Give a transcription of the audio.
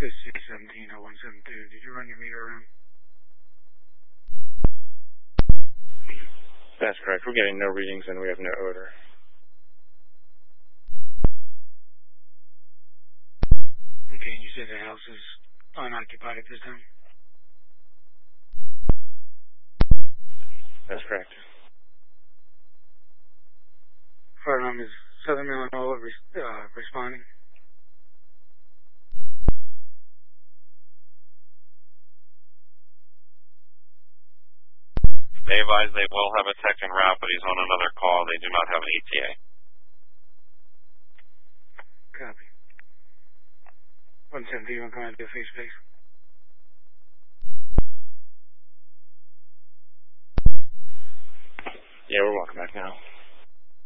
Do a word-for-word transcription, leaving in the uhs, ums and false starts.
says C seventeen oh one seven two. Did you run your meter around? That's correct. We're getting no readings and we have no odor. Okay, and you said the house is unoccupied at this time? That's correct. Fire alarm is Southern Illinois uh, responding. They advise they will have a tech en route, but he's on another call. They do not have an E T A. Copy. one seventy, you want to come out and do a face-to-face? Yeah, we're welcome back now.